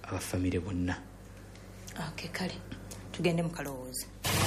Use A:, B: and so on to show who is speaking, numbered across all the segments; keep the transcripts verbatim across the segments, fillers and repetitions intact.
A: abafamile bonna.
B: Okay, kale tugende mu kalowoozo.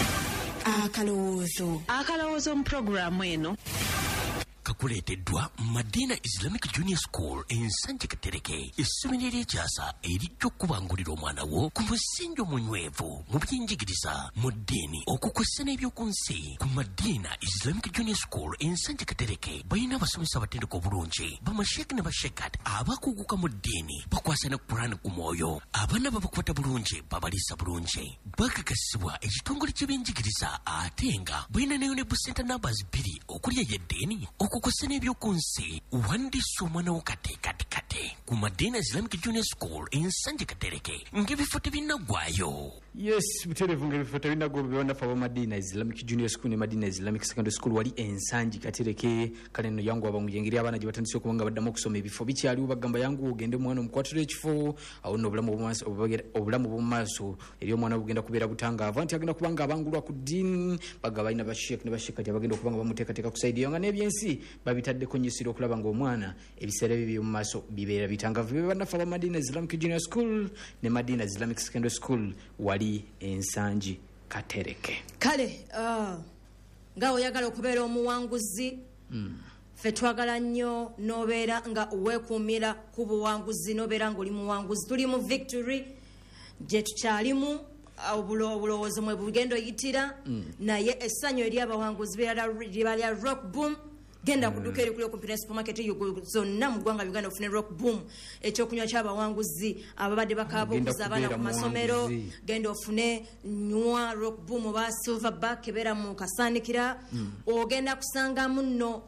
C: Akalowoozo
D: akalowoozo mu programu eno
E: kakuleeteddwa Madina Islamic Junior School ensanje Katereke. Essomero ery'ekyasa erijja okubangulira omwana wo ku musingi omunywevu mu by'enjigiriza mu ddiini okukwessa n'ebyoku nsi. Ku Madina Islamic Junior School ensanje Katereke balina abasomesa abatendeka obulungi bamasheki ne bashekat abakuguka mu ddiini bakwasa ne Qur'an ku mwoyo. Abaana babakwata bulungi babaliisa bulungi. Bakakasibwa ekitongole ky'ebyenjigiriza ate nga balina ne Unable Center numbers bbiri okuli ey'eddiini okukwasa n'ebyoku nsi. Wandiisa omwana wo kate kate kate ku Madina Islamic Junior School ensanje Katereke ng'ebifo tebinnagwayo.
A: Yes, buterevu ng'ebifo tebinnagwayo bibanafa aba Madina Islamic Junior School ne Madina Islamic Secondary School wali ensanje Katereke. Kale nno yangu abamujengeri abaana gye batandise okubanga baddamu okusoma ebifo bikyaliwo bagamba yangu ogende omwana omukwatira ekifo awo nno obulamu obumaaso obulamu obumaaso eri omwana bugenda kubeera butangaavu anti agenda kubanga abangulwa ku ddiini baga balina bashek ne bashekati abagenda okubanga bamuteekateeka ku saidi yonga n'ebyensi babitaddeko nnyisiro okulaba ng'omwana ebiseera ebyo mu maaso bibeera bitangaavu. Bye bannafa ba Madina Islamic Junior School ne Madina Islamic Secondary School wali ensanje Katereke.
B: Kale uh, nga oyagala okubeera omuwanguzi mm. Fe twagala nnyo n'obeera nga weekuumira ku buwanguzi n'obeera ng'oli muwanguzi. Tuli mu victory gye tukyalimu obulowoozo mwe bugenda oyitira mm. naye essanyu eri abawanguzi liba lya rock boom. Genda kuduka eri kuli kumpi ne supermarket zonna mu ggwanga Uganda ofune rock boom ekyokunywa ky'abawanguzi ababadde bakaabuuza abaana ku masomero. Genda ofune nywa rock boom oba silverback ebeera mu kasaanikira mm. ogenda kusangamu nno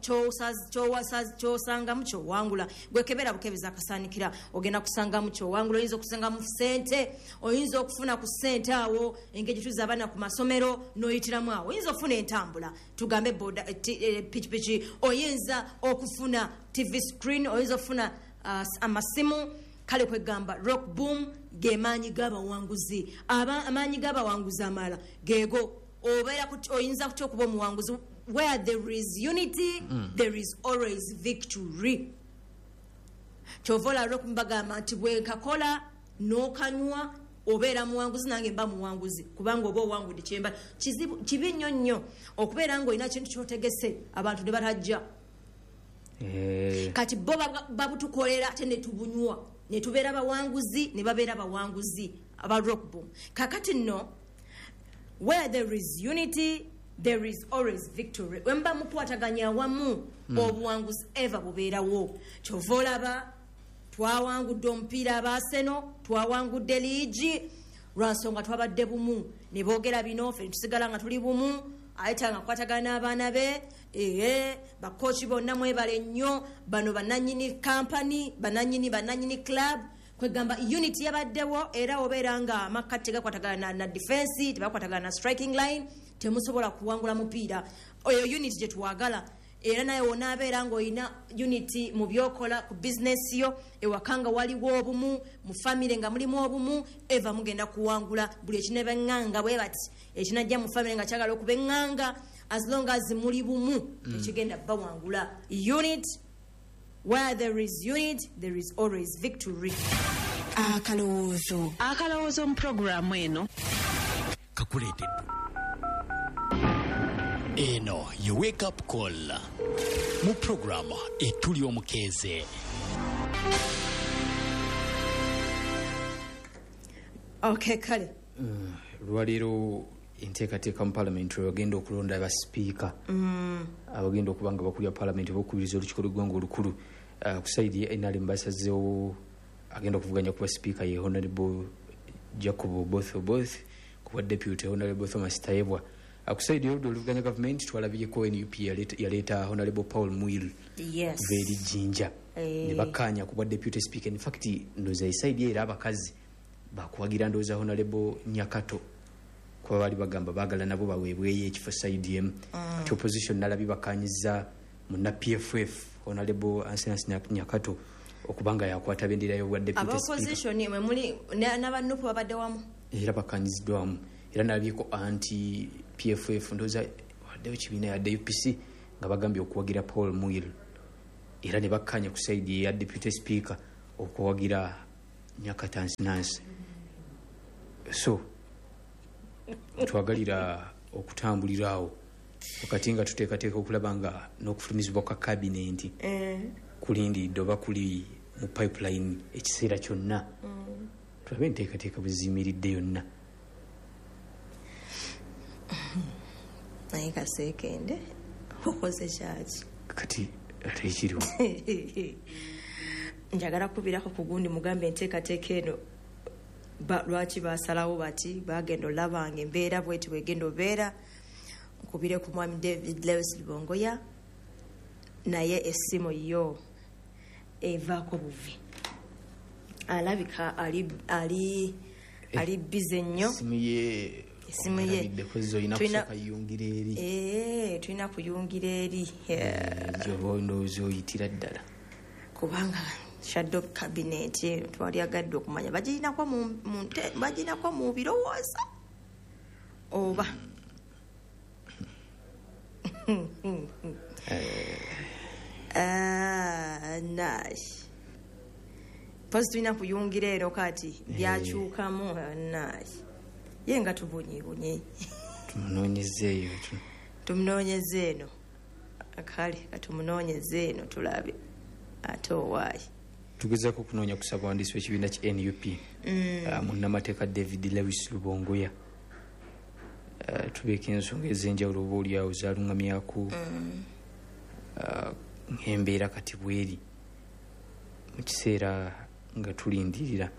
B: kyosangamu kyowangula gwekebeera bukebeza akasaanikira ogenda kusangamu kyowangula. Oyinza okusangamu ssente, oyinza okufuna ku ssente awo engeri tuza abaana ku masomero n'oyitiramu awo. Oyinza okufuna entambula tugambe boda pikipiki, oyinza okufuna T V screen, oyinza okufuna uh, amasimu. Kale kwegamba rock boom ge maanyi g'abawanguzi. Aba amaanyi g'abawanguzi amala geego obeera oyinza kutya okuba omuwanguzi. Where there is unity mm. there is always victory. Kyovola rock mbagamba nti bwe kakola n'okanywa obeera muwanguzi nange mba muwanguzi kubanga oba owangudde kyemba kizibu kibi nnyo nnyo okubeera ng'olina kintu kyotegese abantu ne batajja
A: eh.
B: Kati bo babutukolera ate ne tubunywa ne tubeera bawanguzi ne babeera bawanguzi aba rock boom. Kakati nno where there is unity there is always victory. Wemba mukwataganya wamu mm. obuwanguzi eva bubeerawo. Kyova olaba twawangudde omupiira abaaseno, twawangudde liigi lwansonga twabadde bumu ne boogera bino ffe tusigala nga tuli bumu. Ayita nga kwatagana n'abaana be ee bakooki bonna mwebale nnyo bano bannannyini kampani bannannyini bannannyini club kwegamba unity yabaddewo era obeera nga amakati tegakwatagana na, na defense tebakwatagana na striking line temusobola kuwangula mupiira. Oyo unity gye twagala era naye onaabeera ng'olina unity mu byokola ku bizinesi yo ewakanga waliwo obumu mu famire nga mulimu obumu eva mugenda kuwangula buli ekinebe ŋŋanga bwe bati ekinajja mu famire nga kyagala okuba eŋŋanga as long as muli bumu mm. ekigenda bawangula. Unit where there is unit there is always victory.
C: Akalowoozo
D: akalowoozo mu programu eno
E: kakuleeteddwa
F: eno ye wake up call mu programu etuli omukeeze.
B: Okay, kale
A: mm, lwaliro enteekateeka mu palamenti bagenda okulonda abasipiika mm. abagenda okuba nga bakulira palamenti bokubiriza olukiiko lw'eggwanga olukulu. Uh, ku saidi ya N R M basazeewo agenda okuvuganya ku basipiika ye Honorable Jacob Botho Both ku bwa Deputy Honorable Thomas Tayebwa. Akusaidi yodo oluvuganya government twalabyeko N U P yaleeta Honorable Paul Muil
B: yes
A: very jinja hey. Ne bakanya ku bwa Deputy Speaker. In fact ndoza isaidi era abakazi bakuwagira ndoza Honorable Nyakato kwa bali bagamba bagala nabo baweebweye ekifo side em mm. to opposition nalabi bakanyiza muna P F F Honorable Ansenas Nyakato okubanga yakwata bendera yo bwa Deputy Speaker.
B: Opposition mwe muli n'abanupu babadde wamu
A: era bakanyizidwamu era nalabyeko anti P F F ndoza wadde kibiina ya U P C nga bagambye okuwagira Paul Muil era ne bakanya ku side ya Deputy Speaker okuwagira nyakatansinansi so twagalira okutambulirawo wakati nga tuteekateeka okulaba nga n'okufulumizibwa kwa kabinenti kulindiridde oba kuli mu pipeline ekiseera kyonna tulabe enteekateeka bwe ziyimiridde yonna.
B: naye kaseekende okoze kyaki
A: kati ate ekiriwo
B: njagala kubirako ku gundi mugambe enteekateeka eno lwaki basalawo bati bagenda olabanga embeera bweti bwegenda obeera nkubire ku mwami David Lewis Lubongoya naye essimu yo evaako buvi alabika ali ali ali bize nnyo
A: esimu ye
B: esimu ye tulina kuyungira eri
A: gyobondoozi oyitira ddala
B: kubanga shadow cabinet twali agadde okumanya bagirinako bagirinako mu birowoozo oba nash posi tulina kuyungira ero kati byakyukamu nash ye nga tubunyiibunye
A: tumunoonyezeeyo
B: tumunoonyeze eno kale katumunoonyeze eno tulabe ate owaayi
A: tugezaako okunoonya kusaba wandiisi w'ekibiina ki N U P munnamateeka David Lewis Lubongoya tubeeko ensonga ez'enjawulo oba oliawo zaalungamyako ng'embeera kati bweri mu kiseera nga tulindirira.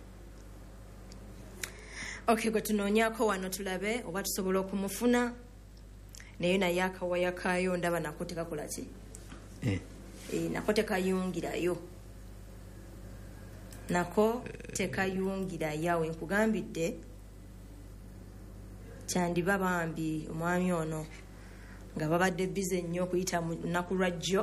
B: okay gwe tunoonyako wano tulabe oba tusobola okumufuna naye naye akawaya kaayo ndaba nako tekakola ki
A: eh.
B: E, nako tekayungirayo nako tekayungirayo awe nkugambidde kyandiba bambi omwami ono nga babadde bize nnyo okuyita mu lunaku lwajjo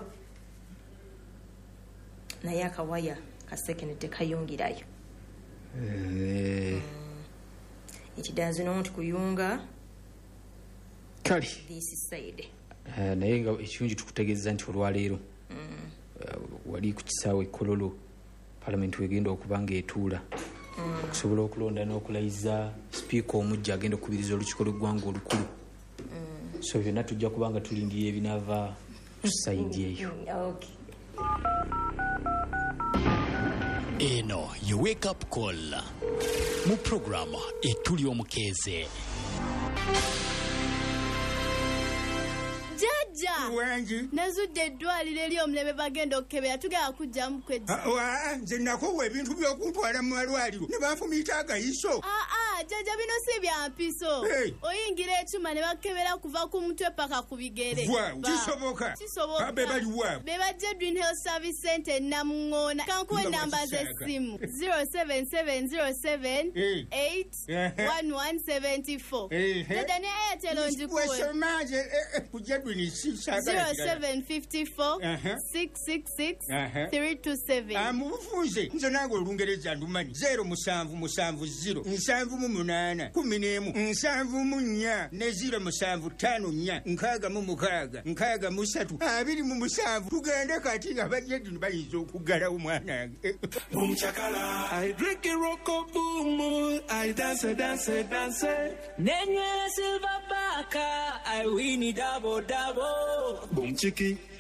B: naye akawaya kasekene tekayungirayo
A: eh.
B: ekidanzi no nti kuyunga
A: kale
B: this side
A: uh, naye nga ekirungi tukutegeeza nti olwaleero mm. uh, wali ku kisaawe Kololo palamenti wegenda okuba ng'etuula mm. okusobola okulonda n'okulayiza sipiika omujja agenda okubiriza olukiiko lw'eggwanga olukulu mm. so byonna tujja kuba nga tulindira ebinaava ku sayidi eyo.
B: okay.
F: eno ye wake up call mu programu etuli omukeeze.
G: Wanji nazudde eddwaliro eri omulebe bagenda okukebera tugenda kujjamu kweddi
H: nze nakowa ebintu by'okuntwala mu malwaliro ne banfumiita agayiso.
G: aa jjajja bino si bya mpiso oyingira ekyuma ne bakebera kuva ku mutwe paka ku bigere.
H: kisoboka
G: kisoboka
H: be bali wa
G: be bajja Edwin Health Service Center Namuŋŋoona kankuwa ennamba z'essimu zero seven seven zero seven eight one one seven four jjajja ne Airtel onjikuwe
H: wesomaje kujja Edwin
G: zero seven five four six six six three two seven.
H: amubufunze nze nange olungereza ndumanyi zero musanvu musanvu zero nsanvu mu munaana kumi n'emu nsanvu mu nnya ne zero musanvu ttaano nnya nkaaga mu mukaaga nkaaga mu ssatu abiri mu musanvu tugende kati nga bajjedini bayinza okuggalawo mwanange.
I: I drink a rock boom, I dance, dance, dance. Nenye silver baka, I win it double double. Boom chiki.